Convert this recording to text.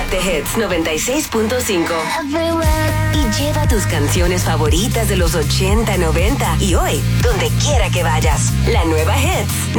Mate Hits 96.5. Y lleva tus canciones favoritas de los 80, 90 y hoy, donde quiera que vayas. La nueva Hits